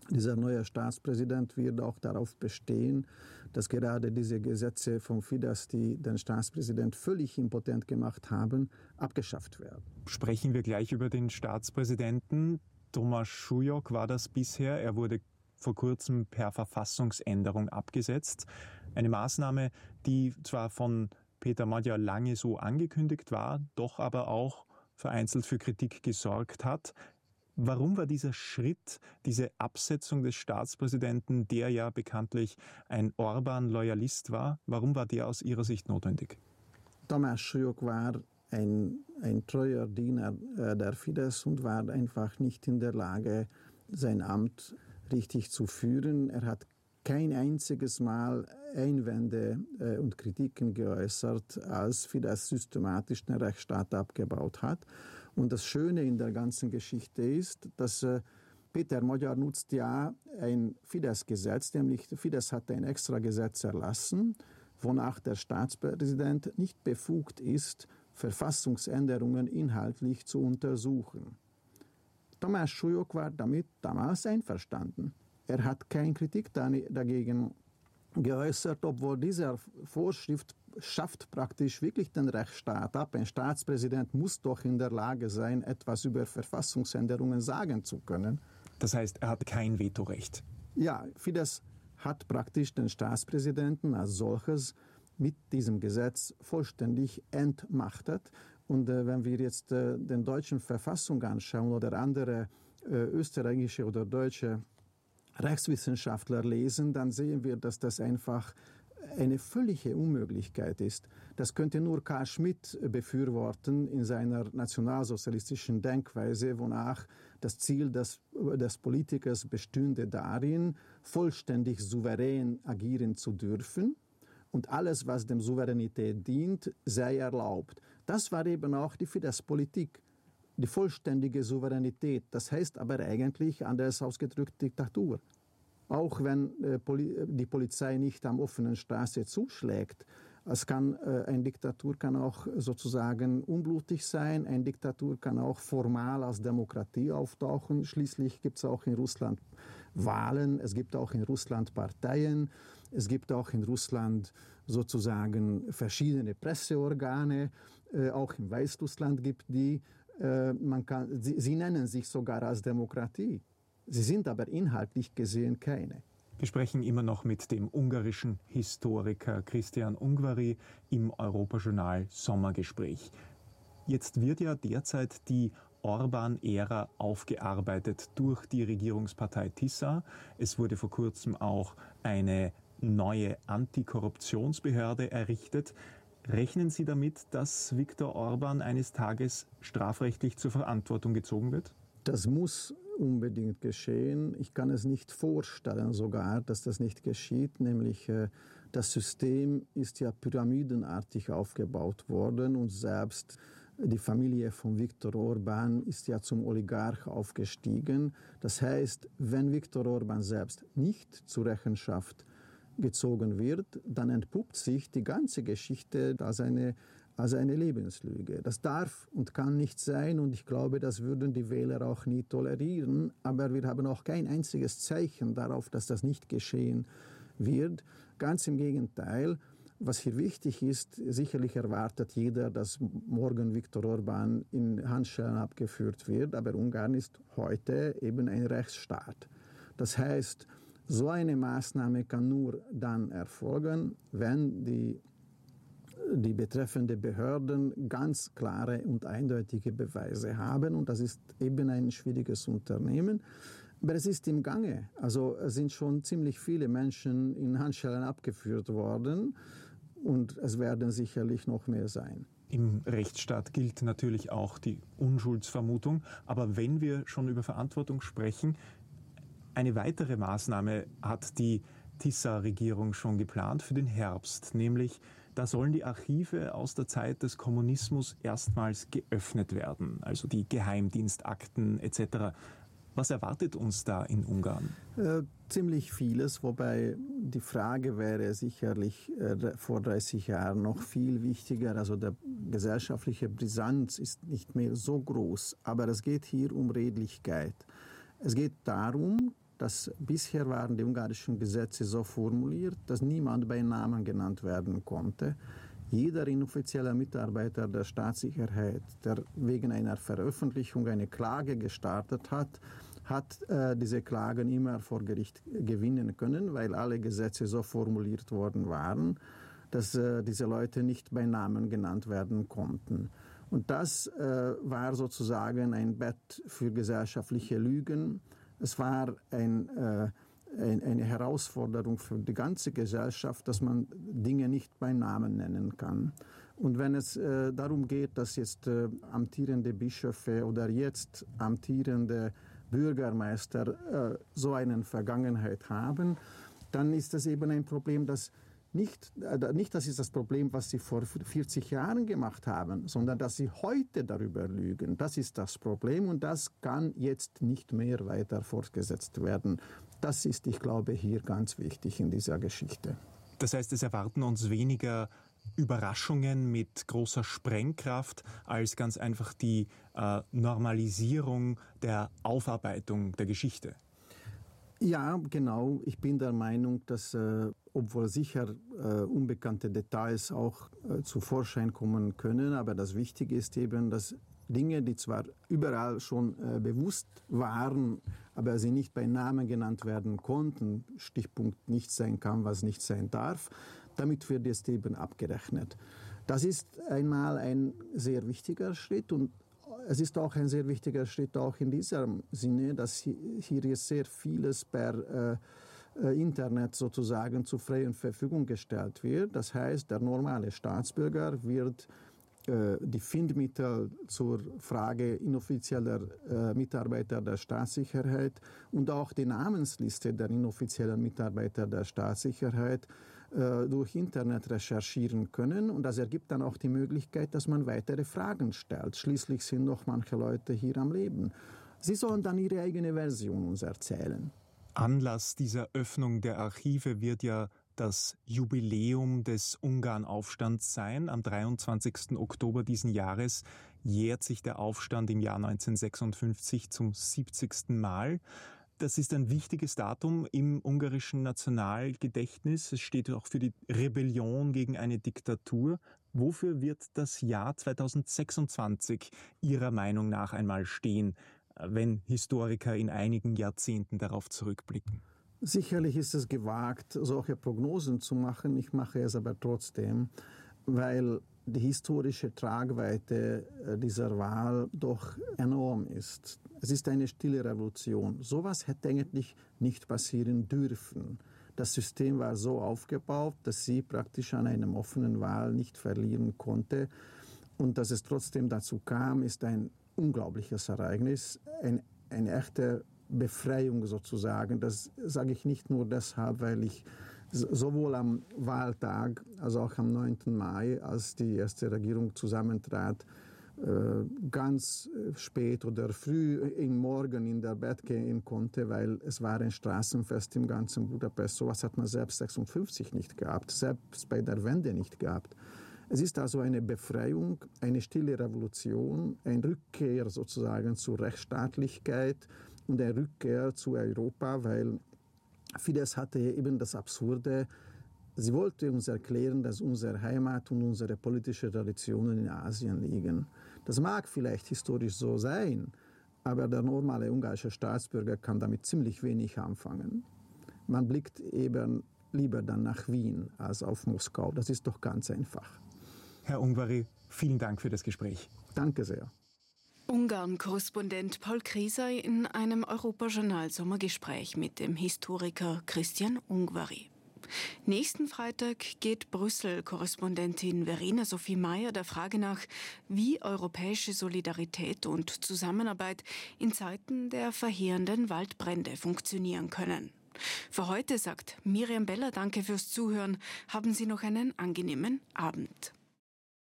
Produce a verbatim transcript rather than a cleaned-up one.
Dieser neue Staatspräsident wird auch darauf bestehen, dass gerade diese Gesetze von Fidesz, die den Staatspräsident völlig impotent gemacht haben, abgeschafft werden. Sprechen wir gleich über den Staatspräsidenten. Tomáš Súlyog war das bisher. Er wurde vor kurzem per Verfassungsänderung abgesetzt. Eine Maßnahme, die zwar von Peter Magyar lange so angekündigt war, doch aber auch vereinzelt für Kritik gesorgt hat. Warum war dieser Schritt, diese Absetzung des Staatspräsidenten, der ja bekanntlich ein Orbán-Loyalist war, warum war der aus Ihrer Sicht notwendig? Tomáš Súlyog war ein, ein treuer Diener äh, der Fidesz und war einfach nicht in der Lage, sein Amt richtig zu führen. Er hat kein einziges Mal Einwände äh, und Kritiken geäußert, als Fidesz systematisch den Rechtsstaat abgebaut hat. Und das Schöne in der ganzen Geschichte ist, dass äh, Peter Magyar nutzt ja ein Fidesz-Gesetz, nämlich Fidesz hat ein extra Gesetz erlassen, wonach der Staatspräsident nicht befugt ist, Verfassungsänderungen inhaltlich zu untersuchen. Tomáš Súlyog war damit damals einverstanden. Er hat keine Kritik dagegen geäußert, obwohl diese Vorschrift schafft praktisch wirklich den Rechtsstaat ab. Ein Staatspräsident muss doch in der Lage sein, etwas über Verfassungsänderungen sagen zu können. Das heißt, er hat kein Vetorecht? Ja, Fidesz hat praktisch den Staatspräsidenten als solches mit diesem Gesetz vollständig entmachtet. Und äh, wenn wir jetzt äh, den deutschen Verfassung anschauen oder andere äh, österreichische oder deutsche Rechtswissenschaftler lesen, dann sehen wir, dass das einfach eine völlige Unmöglichkeit ist. Das könnte nur Carl Schmitt befürworten in seiner nationalsozialistischen Denkweise, wonach das Ziel des, des Politikers bestünde darin, vollständig souverän agieren zu dürfen und alles, was dem Souveränität dient, sei erlaubt. Das war eben auch die Fidesz-Politik. Die vollständige Souveränität, das heißt aber eigentlich, anders ausgedrückt, Diktatur. Auch wenn äh, Poli- die Polizei nicht am offenen Straße zuschlägt, es kann, äh, eine Diktatur kann auch sozusagen unblutig sein, eine Diktatur kann auch formal als Demokratie auftauchen. Schließlich gibt es auch in Russland Wahlen, es gibt auch in Russland Parteien, es gibt auch in Russland sozusagen verschiedene Presseorgane, äh, auch in Weißrussland gibt die. Man kann, sie, sie nennen sich sogar als Demokratie. Sie sind aber inhaltlich gesehen keine. Wir sprechen immer noch mit dem ungarischen Historiker Christian Ungváry im Europajournal Sommergespräch. Jetzt wird ja derzeit die Orbán-Ära aufgearbeitet durch die Regierungspartei Tisza. Es wurde vor kurzem auch eine neue Antikorruptionsbehörde errichtet. Rechnen Sie damit, dass Viktor Orbán eines Tages strafrechtlich zur Verantwortung gezogen wird? Das muss unbedingt geschehen. Ich kann es nicht vorstellen sogar, dass das nicht geschieht. Nämlich äh, das System ist ja pyramidenartig aufgebaut worden und selbst die Familie von Viktor Orbán ist ja zum Oligarch aufgestiegen. Das heißt, wenn Viktor Orbán selbst nicht zur Rechenschaft gezogen wird, dann entpuppt sich die ganze Geschichte als eine, als eine Lebenslüge. Das darf und kann nicht sein und ich glaube, das würden die Wähler auch nie tolerieren, aber wir haben auch kein einziges Zeichen darauf, dass das nicht geschehen wird. Ganz im Gegenteil, was hier wichtig ist, sicherlich erwartet jeder, dass morgen Viktor Orbán in Handschellen abgeführt wird, aber Ungarn ist heute eben ein Rechtsstaat. Das heißt, so eine Maßnahme kann nur dann erfolgen, wenn die, die betreffenden Behörden ganz klare und eindeutige Beweise haben. Und das ist eben ein schwieriges Unternehmen. Aber es ist im Gange. Also es sind schon ziemlich viele Menschen in Handschellen abgeführt worden. Und es werden sicherlich noch mehr sein. Im Rechtsstaat gilt natürlich auch die Unschuldsvermutung. Aber wenn wir schon über Verantwortung sprechen, eine weitere Maßnahme hat die Tisza-Regierung schon geplant für den Herbst, nämlich da sollen die Archive aus der Zeit des Kommunismus erstmals geöffnet werden, also die Geheimdienstakten et cetera. Was erwartet uns da in Ungarn? Äh, ziemlich vieles, wobei die Frage wäre sicherlich äh, vor dreißig Jahren noch viel wichtiger. Also der gesellschaftliche Brisanz ist nicht mehr so groß, aber es geht hier um Redlichkeit. Es geht darum, dass bisher waren die ungarischen Gesetze so formuliert, dass niemand bei Namen genannt werden konnte. Jeder inoffizieller Mitarbeiter der Staatssicherheit, der wegen einer Veröffentlichung eine Klage gestartet hat, hat äh, diese Klagen immer vor Gericht gewinnen können, weil alle Gesetze so formuliert worden waren, dass äh, diese Leute nicht bei Namen genannt werden konnten. Und das äh, war sozusagen ein Bett für gesellschaftliche Lügen. Es war ein, äh, ein, eine Herausforderung für die ganze Gesellschaft, dass man Dinge nicht bei Namen nennen kann. Und wenn es äh, darum geht, dass jetzt äh, amtierende Bischöfe oder jetzt amtierende Bürgermeister äh, so eine Vergangenheit haben, dann ist das eben ein Problem, das nicht, äh, nicht das ist das Problem, was sie vor vierzig Jahren gemacht haben, sondern dass sie heute darüber lügen. Das ist das Problem und das kann jetzt nicht mehr weiter fortgesetzt werden. Das ist, ich glaube, hier ganz wichtig in dieser Geschichte. Das heißt, es erwarten uns weniger Überraschungen mit großer Sprengkraft als ganz einfach die äh, Normalisierung der Aufarbeitung der Geschichte. Ja, genau. Ich bin der Meinung, dass, äh, obwohl sicher äh, unbekannte Details auch äh, zu Vorschein kommen können, aber das Wichtige ist eben, dass Dinge, die zwar überall schon äh, bewusst waren, aber sie nicht bei Namen genannt werden konnten, Stichpunkt nicht sein kann, was nicht sein darf, damit wird jetzt eben abgerechnet. Das ist einmal ein sehr wichtiger Schritt und es ist auch ein sehr wichtiger Schritt auch in diesem Sinne, dass hier jetzt sehr vieles per äh, Internet sozusagen zur freien Verfügung gestellt wird. Das heißt, der normale Staatsbürger wird äh, die Findmittel zur Frage inoffizieller äh, Mitarbeiter der Staatssicherheit und auch die Namensliste der inoffiziellen Mitarbeiter der Staatssicherheit durch Internet recherchieren können. Und das ergibt dann auch die Möglichkeit, dass man weitere Fragen stellt. Schließlich sind noch manche Leute hier am Leben. Sie sollen dann ihre eigene Version uns erzählen. Anlass dieser Öffnung der Archive wird ja das Jubiläum des Ungarnaufstands sein. Am dreiundzwanzigsten Oktober diesen Jahres jährt sich der Aufstand im Jahr neunzehnhundertsechsundfünfzig zum siebzigsten Mal. Das ist ein wichtiges Datum im ungarischen Nationalgedächtnis. Es steht auch für die Rebellion gegen eine Diktatur. Wofür wird das Jahr zweitausendsechsundzwanzig Ihrer Meinung nach einmal stehen, wenn Historiker in einigen Jahrzehnten darauf zurückblicken? Sicherlich ist es gewagt, solche Prognosen zu machen. Ich mache es aber trotzdem, weil die historische Tragweite dieser Wahl doch enorm ist. Es ist eine stille Revolution. Sowas hätte eigentlich nicht passieren dürfen. Das System war so aufgebaut, dass sie praktisch an einer offenen Wahl nicht verlieren konnte. Und dass es trotzdem dazu kam, ist ein unglaubliches Ereignis, ein, eine echte Befreiung sozusagen. Das sage ich nicht nur deshalb, weil ich sowohl am Wahltag als auch am neunten Mai, als die erste Regierung zusammentrat, ganz spät oder früh im Morgen in der Bett gehen konnte, weil es war ein Straßenfest im ganzen Budapest. So etwas hat man selbst sechsundfünfzig nicht gehabt, selbst bei der Wende nicht gehabt. Es ist also eine Befreiung, eine stille Revolution, eine Rückkehr sozusagen zur Rechtsstaatlichkeit und eine Rückkehr zu Europa, weil Fidesz hatte eben das Absurde. Sie wollte uns erklären, dass unsere Heimat und unsere politische Traditionen in Asien liegen. Das mag vielleicht historisch so sein, aber der normale ungarische Staatsbürger kann damit ziemlich wenig anfangen. Man blickt eben lieber dann nach Wien als auf Moskau. Das ist doch ganz einfach. Herr Ungvary, vielen Dank für das Gespräch. Danke sehr. Ungarn-Korrespondent Paul Krieser in einem Europajournal-Sommergespräch mit dem Historiker Christian Ungvary. Nächsten Freitag geht Brüssel-Korrespondentin Verena Sophie Mayer der Frage nach, wie europäische Solidarität und Zusammenarbeit in Zeiten der verheerenden Waldbrände funktionieren können. Für heute sagt Miriam Beller danke fürs Zuhören. Haben Sie noch einen angenehmen Abend.